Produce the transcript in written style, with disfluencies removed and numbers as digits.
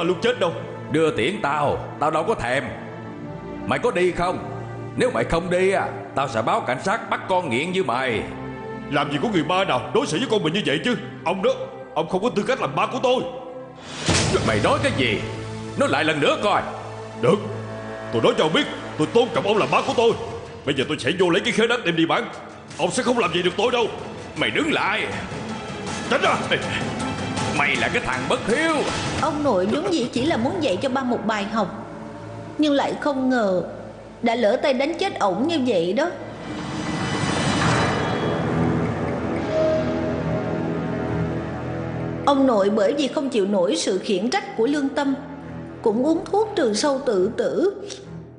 ba luôn chết đâu. Đưa tiễn tao, tao đâu có thèm. Mày có đi không? Nếu mày không đi tao sẽ báo cảnh sát bắt con nghiện như mày. Làm gì có người ba nào đối xử với con mình như vậy chứ. Ông đó, ông không có tư cách làm ba của tôi. Mày nói cái gì? Nói lại lần nữa coi. Được, tôi nói cho ông biết, tôi tôn trọng ông làm ba của tôi. Bây giờ tôi sẽ vô lấy cái khế đất đem đi bán. Ông sẽ không làm gì được tôi đâu. Mày đứng lại. Tránh ra. Mày là cái thằng bất hiếu. Ông nội vốn dĩ chỉ là muốn dạy cho ba một bài học, nhưng lại không ngờ đã lỡ tay đánh chết ổng như vậy đó. Ông nội bởi vì không chịu nổi sự khiển trách của lương tâm, cũng uống thuốc trừ sâu tự tử.